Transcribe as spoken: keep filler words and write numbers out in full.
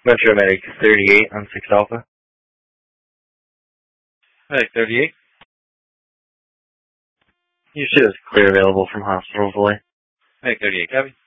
Metro Medic thirty-eight on six Alpha. Medic thirty-eight. You should have clear available from hospital delay. Medic thirty-eight, copy.